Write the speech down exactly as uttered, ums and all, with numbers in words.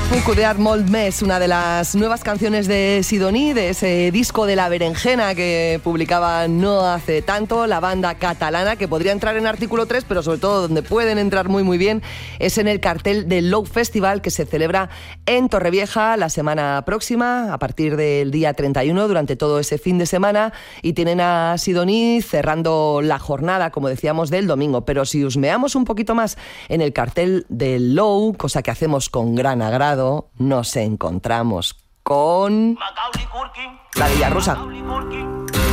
Cudear Molt Més, una de las nuevas canciones de Sidoní, de ese disco de La Berenjena que publicaba no hace tanto la banda catalana, que podría entrar en artículo tres, pero sobre todo donde pueden entrar muy muy bien es en el cartel del Low Festival, que se celebra en Torrevieja la semana próxima, a partir del día treinta y uno, durante todo ese fin de semana, y tienen a Sidoní cerrando la jornada, como decíamos, del domingo. Pero si husmeamos un poquito más en el cartel del Low, cosa que hacemos con gran agrado, nos encontramos con la Villarrosa.